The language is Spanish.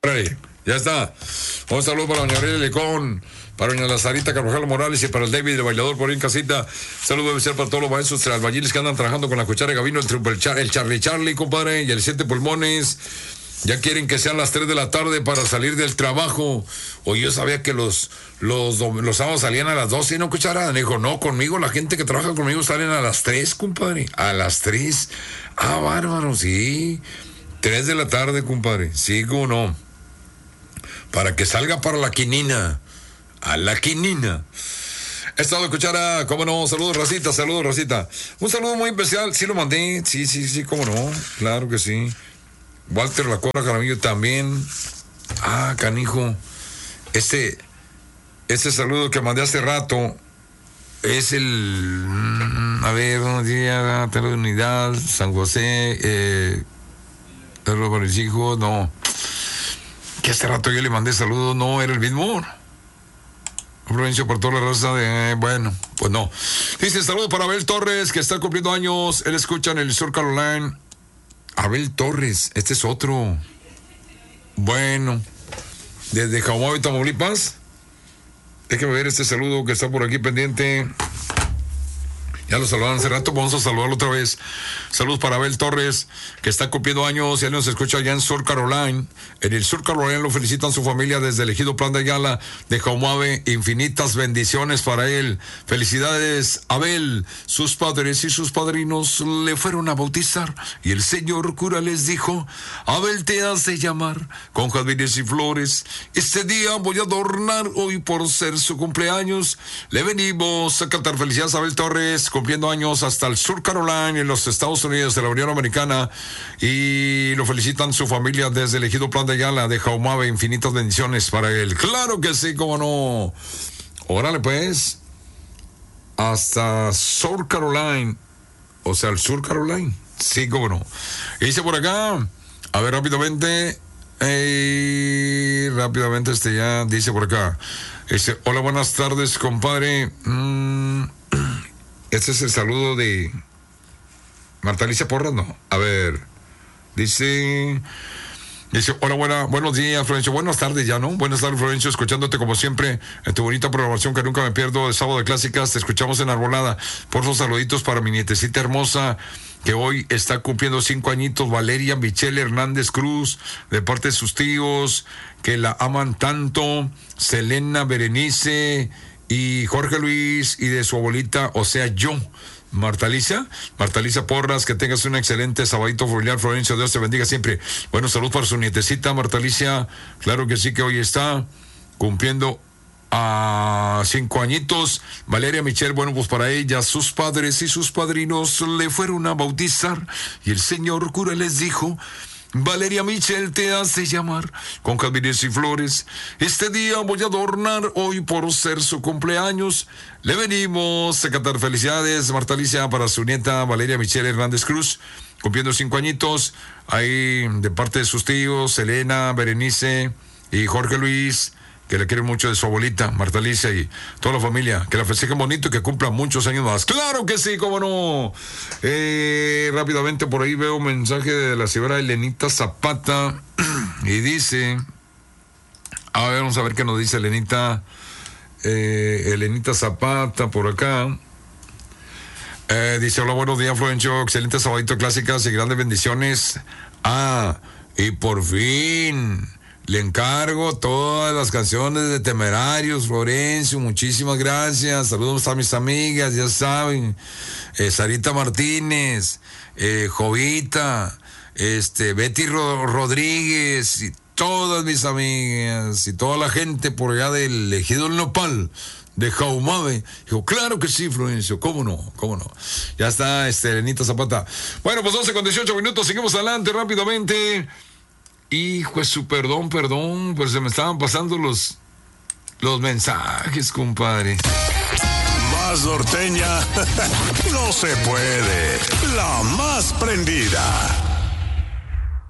Órale, ya está. Un saludo para doña Aurelia Lecón, para doña Lazarita Carvajal Morales y para el David, el bailador por ahí en casita. Saludo debe ser para todos los maestros albañiles que andan trabajando con la cuchara de Gavino, el Charlie, compadre, y el 7 pulmones. Ya quieren que sean las 3 de la tarde para salir del trabajo. O yo sabía que los sábados salían a las 12 y no cuchara. Me dijo, no, conmigo, la gente que trabaja conmigo salen a las 3, compadre. A las 3. Ah, bárbaro, sí. 3 de la tarde, compadre. Sí, cómo no. Para que salga para la quinina. A la quinina. Estado cuchara, cómo no. Saludos, Racita, saludos, Racita. Un saludo muy especial. Sí lo mandé. Sí, cómo no. Claro que sí. Walter La Cobra Caramillo también. Ah, canijo. Este saludo que mandé hace rato es el. A ver, buenos días, Terra de Unidad, San José, Terra para los hijos, no. Que hace rato yo le mandé saludos, no era el mismo. Florencio por toda la raza de. Bueno, pues no. Dice saludo para Abel Torres, que está cumpliendo años. Él escucha en el Sur Carolina. Abel Torres, este es otro. Bueno, desde Jaumavi, Tamaulipas. Déjeme ver este saludo que está por aquí pendiente. Ya lo saludaron hace rato, vamos a saludarlo otra vez. Saludos para Abel Torres, que está cumpliendo años, y él nos escucha allá en Sur Carolina. En el Sur Carolina lo felicitan su familia desde el ejido Plan de Ayala de Jaumavi. Infinitas bendiciones para él. Felicidades, Abel. Sus padres y sus padrinos le fueron a bautizar y el señor cura les dijo, Abel te hace llamar con jazmines y flores. Este día voy a adornar hoy por ser su cumpleaños. Le venimos a cantar felicidades a Abel Torres, cumpliendo años hasta el Sur Carolina en los Estados Unidos de la Unión Americana, y lo felicitan su familia desde el ejido Plan de Ayala de Jaumavi. Infinitas bendiciones para él. Claro que sí, cómo no. Órale pues, hasta Sur Carolina, o sea, el Sur Carolina. Sí, cómo no. Y dice por acá, a ver rápidamente, ya dice por acá, hola, buenas tardes, compadre. Este es el saludo de Marta Alicia Porras, ¿no? A ver, dice, hola, buenos días, Florencio. Buenas tardes ya, ¿no? Buenas tardes, Florencio, escuchándote como siempre en tu bonita programación que nunca me pierdo de Sábado de Clásicas. Te escuchamos en Arbolada. Por sus saluditos para mi nietecita hermosa, que hoy está cumpliendo 5 añitos, Valeria Michelle Hernández Cruz, de parte de sus tíos, que la aman tanto, Selena Berenice y Jorge Luis, y de su abuelita, o sea, yo. Marta Alicia Porras, que tengas un excelente sabadito familiar, Florencio, Dios te bendiga siempre. Bueno, salud para su nietecita, Marta Alicia, claro que sí, que hoy está cumpliendo a 5 añitos. Valeria Michelle, bueno, pues para ella, sus padres y sus padrinos le fueron a bautizar, y el señor cura les dijo, Valeria Michelle te hace llamar con jazmines y flores. Este día voy a adornar hoy por ser su cumpleaños. Le venimos a cantar felicidades, Marta Alicia, para su nieta Valeria Michelle Hernández Cruz, cumpliendo 5 añitos. Ahí de parte de sus tíos, Selena, Berenice y Jorge Luis, que le quieren mucho, de su abuelita, Marta Alicia, y toda la familia, que la festejen bonito y que cumplan muchos años más. ¡Claro que sí, cómo no! Rápidamente por ahí veo un mensaje de la señora Elenita Zapata, y dice, a ver, vamos a ver qué nos dice Elenita Zapata por acá. Dice, hola, buenos días, Florencio, excelente sabadito de Clásicas y grandes bendiciones. Y por fin le encargo todas las canciones de Temerarios, Florencio, muchísimas gracias. Saludos a mis amigas, ya saben, Sarita Martínez, Jovita, Betty Rodríguez, y todas mis amigas, y toda la gente por allá del ejido El Nopal de Jaumavi. Dijo, claro que sí, Florencio, cómo no. Ya está, Elenita Zapata. Bueno, pues 12 con 18 minutos, seguimos adelante rápidamente. Hijo de su perdón, pues se me estaban pasando los mensajes, compadre. Más norteña no se puede. La más prendida.